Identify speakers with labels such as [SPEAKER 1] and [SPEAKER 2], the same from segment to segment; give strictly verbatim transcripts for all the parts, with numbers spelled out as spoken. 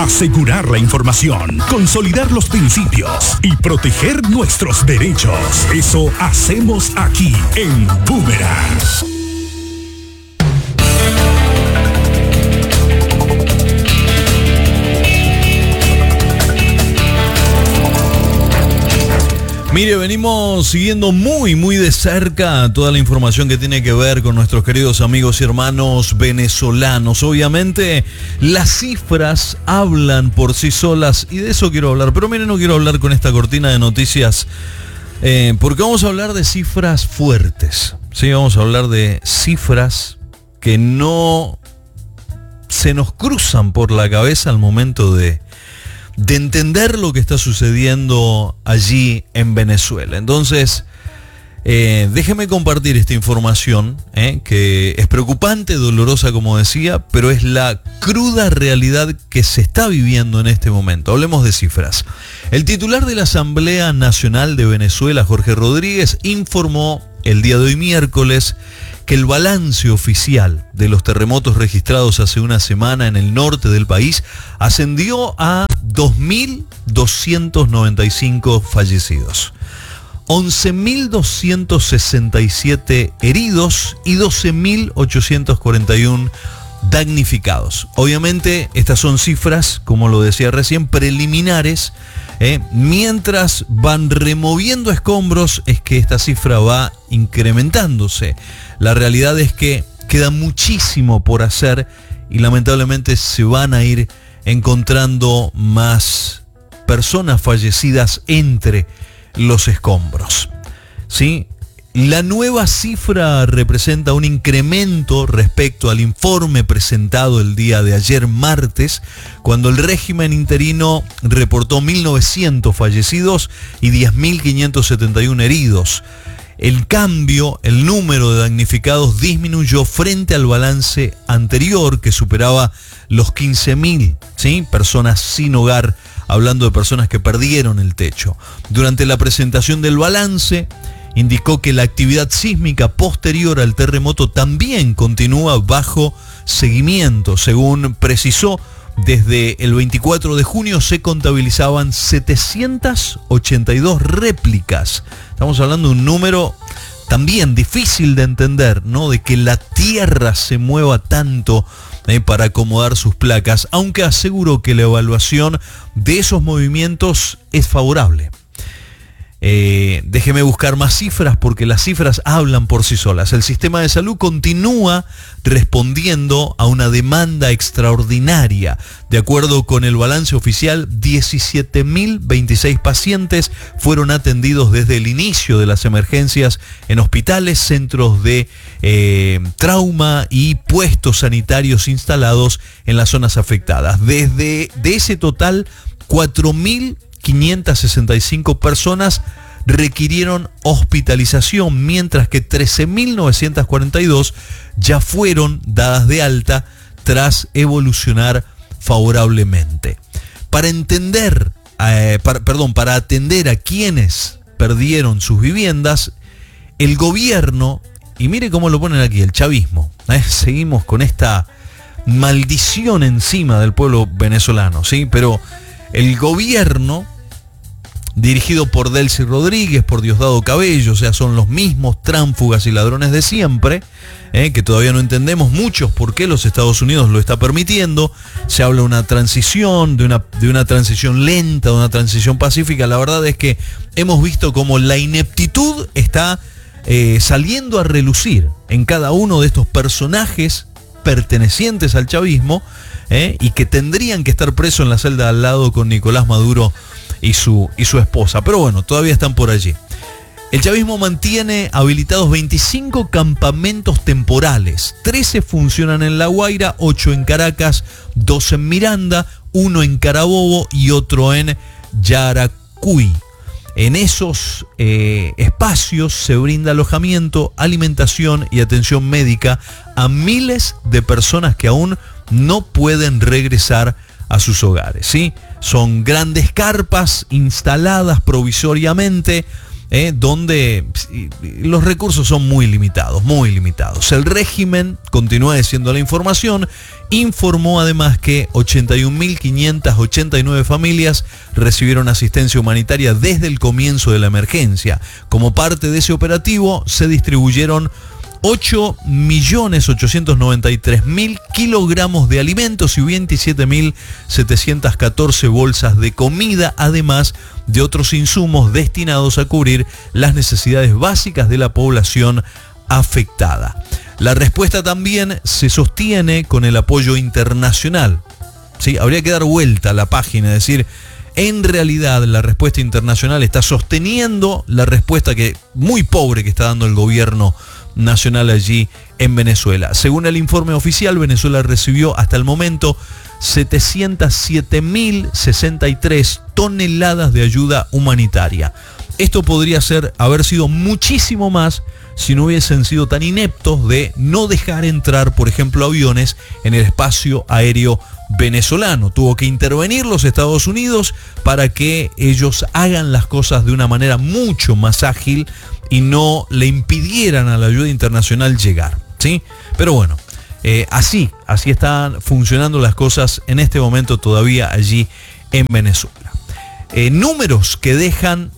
[SPEAKER 1] asegurar la información, consolidar los principios y proteger nuestros derechos. Eso hacemos aquí en Boomerang.
[SPEAKER 2] Mire, venimos siguiendo muy, muy de cerca toda la información que tiene que ver con nuestros queridos amigos y hermanos venezolanos. Obviamente, las cifras hablan por sí solas y de eso quiero hablar. Pero mire, no quiero hablar con esta cortina de noticias eh, porque vamos a hablar de cifras fuertes. Sí, vamos a hablar de cifras que no se nos cruzan por la cabeza al momento de... de entender lo que está sucediendo allí en Venezuela. Entonces, eh, déjeme compartir esta información, eh, que es preocupante, dolorosa, como decía, pero es la cruda realidad que se está viviendo en este momento. Hablemos de cifras. El titular de la Asamblea Nacional de Venezuela, Jorge Rodríguez, informó el día de hoy miércoles que el balance oficial de los terremotos registrados hace una semana en el norte del país ascendió a dos mil doscientos noventa y cinco fallecidos, once mil doscientos sesenta y siete heridos y doce mil ochocientos cuarenta y uno damnificados. Obviamente estas son cifras, como lo decía recién, preliminares. Eh, mientras van removiendo escombros es que esta cifra va incrementándose. La realidad es que queda muchísimo por hacer y lamentablemente se van a ir encontrando más personas fallecidas entre los escombros. ¿Sí? La nueva cifra representa un incremento respecto al informe presentado el día de ayer martes, cuando el régimen interino reportó mil novecientos fallecidos y diez mil quinientos setenta y uno heridos. El cambio, el número de damnificados disminuyó frente al balance anterior, que superaba los quince mil, ¿sí? Personas sin hogar, hablando de personas que perdieron el techo. Durante la presentación del balance, indicó que la actividad sísmica posterior al terremoto también continúa bajo seguimiento. Según precisó, desde el veinticuatro de junio se contabilizaban setecientas ochenta y dos réplicas. Estamos hablando de un número también difícil de entender, ¿no? De que la tierra se mueva tanto eh, para acomodar sus placas, aunque aseguró que la evaluación de esos movimientos es favorable. Eh, déjeme buscar más cifras porque las cifras hablan por sí solas. El sistema de salud continúa respondiendo a una demanda extraordinaria. De acuerdo con el balance oficial, diecisiete mil veintiséis pacientes fueron atendidos desde el inicio de las emergencias en hospitales, centros de eh, trauma y puestos sanitarios instalados en las zonas afectadas. Desde de ese total, cuatro mil quinientas sesenta y cinco personas requirieron hospitalización, mientras que trece mil novecientas cuarenta y dos ya fueron dadas de alta tras evolucionar favorablemente. Para entender, eh, para, perdón, para atender a quienes perdieron sus viviendas, el gobierno, y mire cómo lo ponen aquí, el chavismo, eh, seguimos con esta maldición encima del pueblo venezolano, ¿sí? Pero el gobierno, dirigido por Delcy Rodríguez, por Diosdado Cabello, o sea, son los mismos tránsfugas y ladrones de siempre, eh, que todavía no entendemos muchos por qué los Estados Unidos lo está permitiendo. Se habla de una transición, de una, de una transición lenta, de una transición pacífica. La verdad es que hemos visto cómo la ineptitud está eh, saliendo a relucir en cada uno de estos personajes pertenecientes al chavismo, eh, y que tendrían que estar presos en la celda al lado con Nicolás Maduro y su, y su esposa, pero bueno, todavía están por allí. El chavismo mantiene habilitados veinticinco campamentos temporales, trece funcionan en La Guaira, ocho en Caracas, dos en Miranda, uno en Carabobo y otro en Yaracuy. En esos eh, espacios se brinda alojamiento, alimentación y atención médica a miles de personas que aún no pueden regresar a sus hogares, ¿sí? Son grandes carpas instaladas provisoriamente eh, donde los recursos son muy limitados, muy limitados. El régimen, continúa diciendo la información, informó además que ochenta y un mil quinientas ochenta y nueve familias recibieron asistencia humanitaria desde el comienzo de la emergencia. Como parte de ese operativo se distribuyeron ocho millones ochocientos noventa y tres mil kilogramos de alimentos y veintisiete mil setecientas catorce bolsas de comida, además de otros insumos destinados a cubrir las necesidades básicas de la población afectada. La respuesta también se sostiene con el apoyo internacional. ¿Sí? Habría que dar vuelta a la página, es decir, en realidad la respuesta internacional está sosteniendo la respuesta que muy pobre que está dando el gobierno nacional allí en Venezuela. Según el informe oficial, Venezuela recibió hasta el momento setecientas siete mil sesenta y tres toneladas de ayuda humanitaria. Esto podría ser, haber sido muchísimo más si no hubiesen sido tan ineptos de no dejar entrar, por ejemplo, aviones en el espacio aéreo venezolano. Tuvo que intervenir los Estados Unidos para que ellos hagan las cosas de una manera mucho más ágil y no le impidieran a la ayuda internacional llegar, ¿sí? Pero bueno, eh, así, así están funcionando las cosas en este momento todavía allí en Venezuela. Eh, números que dejan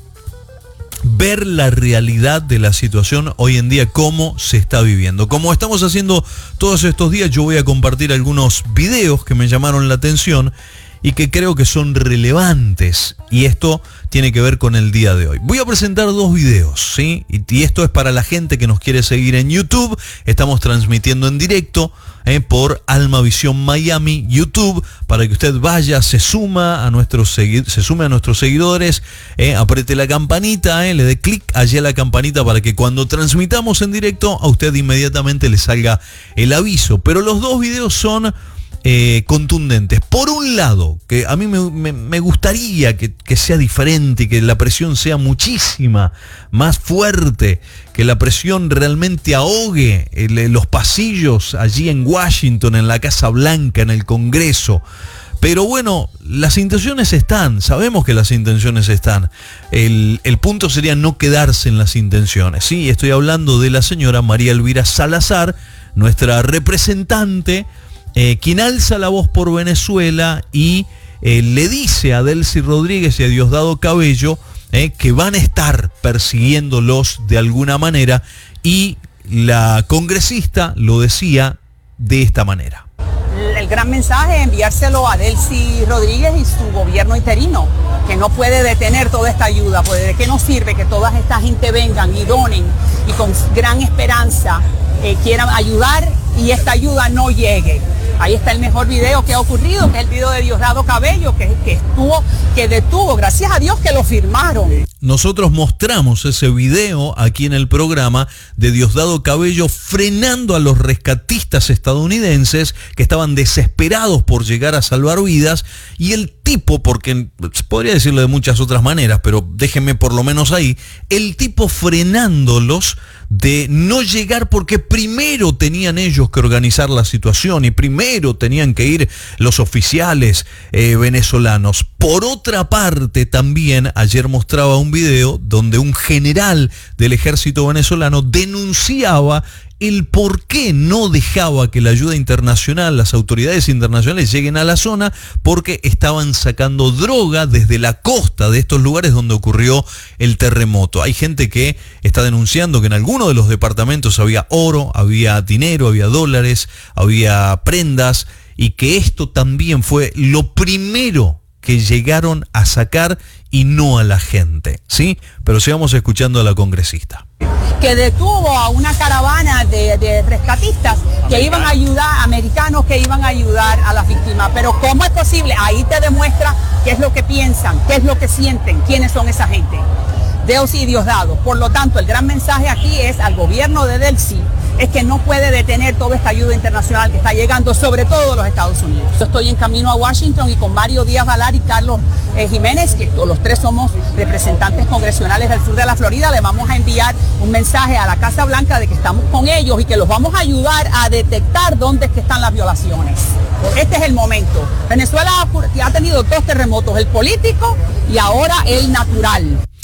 [SPEAKER 2] ver la realidad de la situación hoy en día, cómo se está viviendo. Como estamos haciendo todos estos días, yo voy a compartir algunos videos que me llamaron la atención y que creo que son relevantes, y esto tiene que ver con el día de hoy. Voy a presentar dos videos, ¿sí? Y, y esto es para la gente que nos quiere seguir en YouTube. Estamos transmitiendo en directo eh, por Almavisión Miami YouTube, para que usted vaya, se suma a nuestros segui- se sume a nuestros seguidores, eh, apriete la campanita, eh, le dé clic allí a la campanita para que cuando transmitamos en directo a usted inmediatamente le salga el aviso. Pero los dos videos son Eh, contundentes. Por un lado, que a mí me, me, me gustaría que, que sea diferente, que la presión sea muchísima más fuerte, que la presión realmente ahogue el, los pasillos allí en Washington, en la Casa Blanca, en el Congreso. Pero bueno, las intenciones están, sabemos que las intenciones están. El, el punto sería no quedarse en las intenciones. Sí, estoy hablando de la señora María Elvira Salazar, nuestra representante, Eh, quien alza la voz por Venezuela y eh, le dice a Delcy Rodríguez y a Diosdado Cabello eh, que van a estar persiguiéndolos de alguna manera, y la congresista lo decía de esta manera.
[SPEAKER 3] El gran mensaje es enviárselo a Delcy Rodríguez y su gobierno interino, que no puede detener toda esta ayuda, pues de qué nos sirve que toda esta gente vengan y donen y con gran esperanza eh, quieran ayudar y esta ayuda no llegue. Ahí está el mejor video que ha ocurrido, que es el video de Diosdado Cabello, que, que estuvo, que detuvo, gracias a Dios que lo firmaron.
[SPEAKER 2] Nosotros mostramos ese video aquí en el programa de Diosdado Cabello frenando a los rescatistas estadounidenses que estaban desesperados por llegar a salvar vidas, y el tipo, porque podría decirlo de muchas otras maneras, pero déjenme por lo menos ahí, el tipo frenándolos de no llegar, porque primero tenían ellos que organizar la situación y primero tenían que ir los oficiales eh, venezolanos. Por otra parte, también ayer mostraba un video donde un general del ejército venezolano denunciaba el por qué no dejaba que la ayuda internacional, las autoridades internacionales lleguen a la zona, porque estaban sacando droga desde la costa de estos lugares donde ocurrió el terremoto. Hay gente que está denunciando que en algunos de los departamentos había oro, había dinero, había dólares, había prendas, y que esto también fue lo primero que llegaron a sacar y no a la gente, ¿sí? Pero sigamos escuchando a la congresista.
[SPEAKER 3] Que detuvo a una caravana de, de rescatistas que iban a ayudar, americanos que iban a ayudar a las víctimas. Pero ¿cómo es posible? Ahí te demuestra qué es lo que piensan, qué es lo que sienten, quiénes son esa gente. Delcy y Diosdado. Por lo tanto, el gran mensaje aquí es al gobierno de Delcy, es que no puede detener toda esta ayuda internacional que está llegando, sobre todo de los Estados Unidos. Yo estoy en camino a Washington y con Mario Díaz Valar y Carlos eh, Jiménez, que los tres somos representantes congresionales del sur de la Florida, le vamos a enviar un mensaje a la Casa Blanca de que estamos con ellos y que los vamos a ayudar a detectar dónde es que están las violaciones. Este es el momento. Venezuela ha, ha tenido dos terremotos, el político y ahora el natural.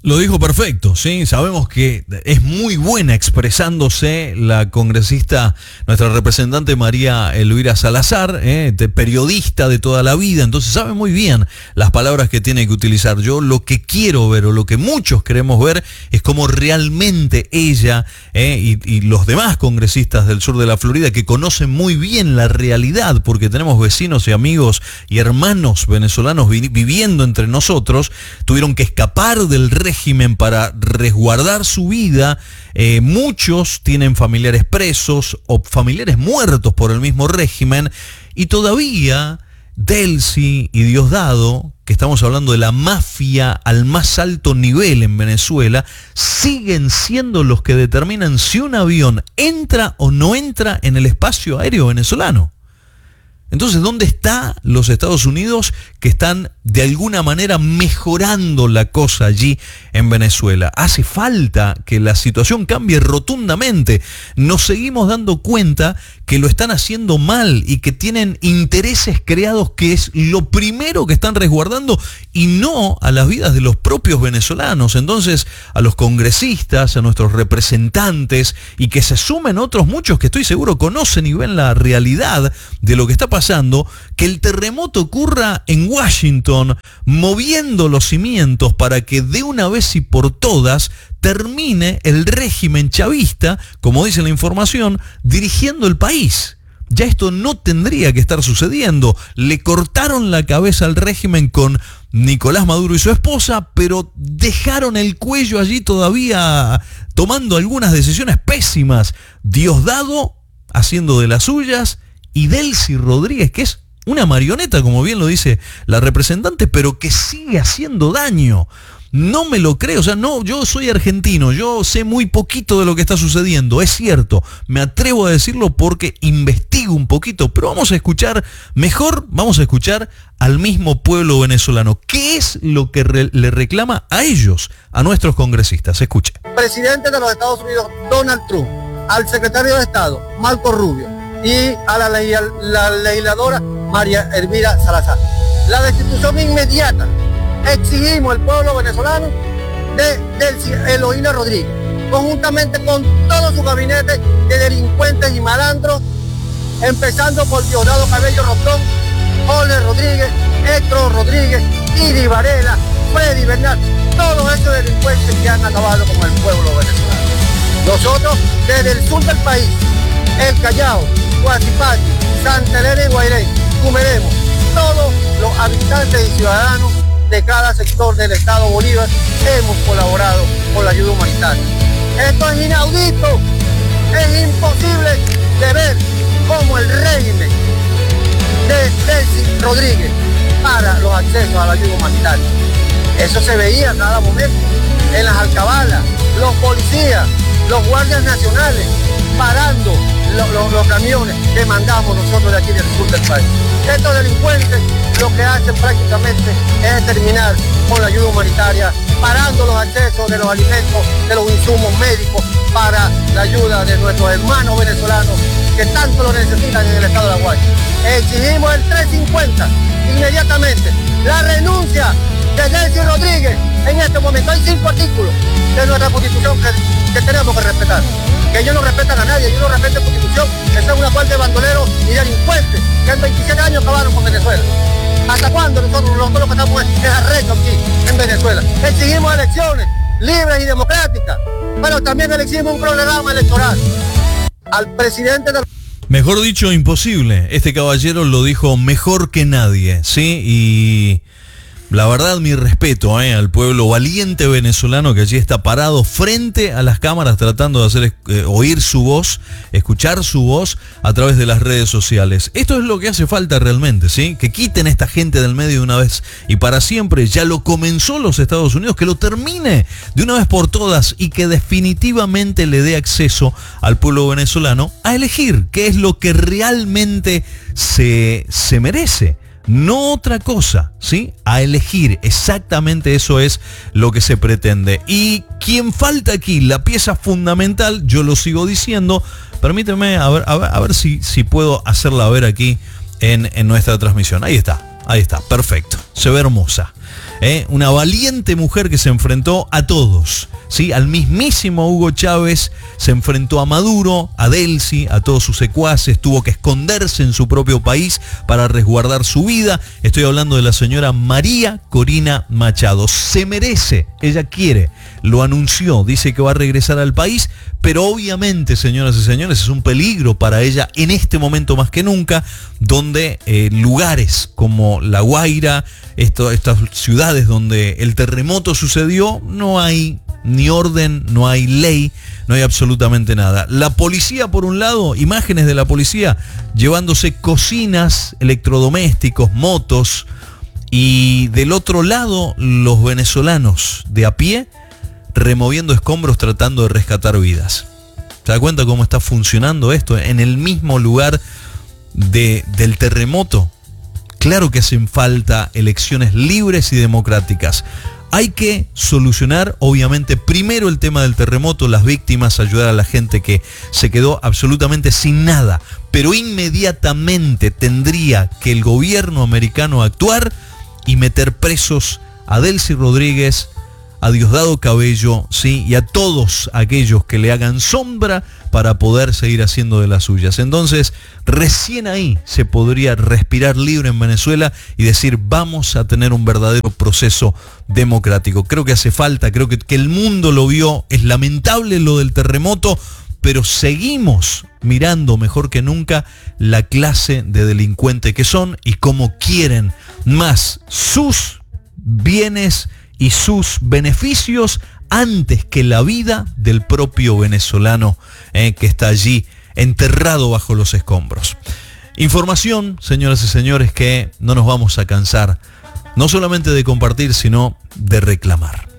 [SPEAKER 2] Lo dijo perfecto, sí, sabemos que es muy buena expresándose la congresista, nuestra representante María Elvira Salazar, eh, de periodista de toda la vida, entonces sabe muy bien las palabras que tiene que utilizar. Yo lo que quiero ver, o lo que muchos queremos ver, es cómo realmente ella eh, y, y los demás congresistas del sur de la Florida, que conocen muy bien la realidad, porque tenemos vecinos y amigos y hermanos venezolanos vi- viviendo entre nosotros, tuvieron que escapar del régimen régimen para resguardar su vida. Eh, muchos tienen familiares presos o familiares muertos por el mismo régimen, y todavía Delcy y Diosdado, que estamos hablando de la mafia al más alto nivel en Venezuela, siguen siendo los que determinan si un avión entra o no entra en el espacio aéreo venezolano. Entonces, ¿dónde están los Estados Unidos que están de alguna manera mejorando la cosa allí en Venezuela? Hace falta que la situación cambie rotundamente. Nos seguimos dando cuenta que lo están haciendo mal y que tienen intereses creados, que es lo primero que están resguardando, y no a las vidas de los propios venezolanos. Entonces, a los congresistas, a nuestros representantes, y que se sumen otros muchos que estoy seguro conocen y ven la realidad de lo que está pasando, que el terremoto ocurra en Washington, moviendo los cimientos para que de una vez y por todas termine el régimen chavista, como dice la información, dirigiendo el país. Ya esto no tendría que estar sucediendo. Le cortaron la cabeza al régimen con Nicolás Maduro y su esposa, pero dejaron el cuello allí todavía tomando algunas decisiones pésimas. Diosdado haciendo de las suyas, y Delcy Rodríguez, que es una marioneta, como bien lo dice la representante, pero que sigue haciendo daño. No me lo creo, o sea, no, yo soy argentino, yo sé muy poquito de lo que está sucediendo, es cierto, me atrevo a decirlo porque investigo un poquito, pero vamos a escuchar, mejor vamos a escuchar al mismo pueblo venezolano. ¿Qué es lo que re- le reclama a ellos, a nuestros congresistas? Escuche.
[SPEAKER 4] Presidente de los Estados Unidos, Donald Trump, al secretario de Estado, Marco Rubio, y a la, le- la legisladora María Elvira Salazar. La destitución inmediata. Exigimos el pueblo venezolano de Delcy Eloína Rodríguez, conjuntamente con todo su gabinete de delincuentes y malandros, empezando por Diosdado Cabello Rondón, Jorge Rodríguez, Héctor Rodríguez, Idi Varela, Freddy Bernal, todos estos delincuentes que han acabado con el pueblo venezolano. Nosotros, desde el sur del país, El Callao, Guatipati, Santa Elena y Guairén, Cumeremos, todos los habitantes y ciudadanos de cada sector del Estado Bolívar hemos colaborado con la ayuda humanitaria. Esto es inaudito, es imposible de ver cómo el régimen de Delcy Rodríguez para los accesos a la ayuda humanitaria. Eso se veía a cada momento, en las alcabalas, los policías, los guardias nacionales, parando los, los, los camiones que mandamos nosotros de aquí del sur del país. Estos delincuentes lo que hacen prácticamente es terminar con la ayuda humanitaria, parando los accesos de los alimentos, de los insumos médicos para la ayuda de nuestros hermanos venezolanos que tanto lo necesitan en el estado de La Guaira. Exigimos el trescientos cincuenta inmediatamente, la renuncia de Delcy Rodríguez. En este momento hay cinco artículos de nuestra Constitución que, que tenemos que respetar, que ellos no respetan a nadie, ellos no respetan la Constitución. Esa es una cual de bandoleros y delincuentes que en veintisiete años acabaron con Venezuela. ¿Hasta cuándo nosotros, nosotros lo que estamos es arrecho aquí en Venezuela? Exigimos elecciones libres y democráticas, pero también exigimos un programa electoral. Al presidente de...
[SPEAKER 2] Mejor dicho, imposible. Este caballero lo dijo mejor que nadie, ¿sí? Y la verdad, mi respeto eh, al pueblo valiente venezolano que allí está parado frente a las cámaras tratando de hacer eh, oír su voz, escuchar su voz a través de las redes sociales. Esto es lo que hace falta realmente, ¿sí? Que quiten a esta gente del medio de una vez y para siempre. Ya lo comenzó los Estados Unidos, que lo termine de una vez por todas y que definitivamente le dé acceso al pueblo venezolano a elegir qué es lo que realmente se, se merece. No otra cosa, ¿sí? A elegir, exactamente eso es lo que se pretende. Y quien falta aquí, la pieza fundamental, yo lo sigo diciendo, permíteme a ver, a ver, a ver si, si puedo hacerla ver aquí en, en nuestra transmisión. Ahí está, ahí está, perfecto, se ve hermosa. ¿eh? Una valiente mujer que se enfrentó a todos, ¿sí? Al mismísimo Hugo Chávez, se enfrentó a Maduro, a Delcy, a todos sus secuaces, tuvo que esconderse en su propio país para resguardar su vida. Estoy hablando de la señora María Corina Machado. Se merece, ella quiere, lo anunció, dice que va a regresar al país, pero obviamente, señoras y señores, es un peligro para ella en este momento más que nunca, donde eh, lugares como La Guaira, esto, estas ciudades donde el terremoto sucedió, no hay ni orden, no hay ley, no hay absolutamente nada. La policía, por un lado, imágenes de la policía llevándose cocinas, electrodomésticos, motos, y del otro lado los venezolanos de a pie removiendo escombros tratando de rescatar vidas. ¿Se da cuenta cómo está funcionando esto? En el mismo lugar de, del terremoto. Claro que hacen falta elecciones libres y democráticas. Hay que solucionar, obviamente, primero el tema del terremoto, las víctimas, ayudar a la gente que se quedó absolutamente sin nada. Pero inmediatamente tendría que el gobierno americano actuar y meter presos a Delcy Rodríguez, a Diosdado Cabello, sí, y a todos aquellos que le hagan sombra para poder seguir haciendo de las suyas. Entonces, recién ahí se podría respirar libre en Venezuela y decir, vamos a tener un verdadero proceso democrático. Creo que hace falta, creo que, que el mundo lo vio, es lamentable lo del terremoto, pero seguimos mirando mejor que nunca la clase de delincuente que son y cómo quieren más sus bienes y sus beneficios antes que la vida del propio venezolano eh, que está allí enterrado bajo los escombros. Información, señoras y señores, que no nos vamos a cansar, no solamente de compartir, sino de reclamar.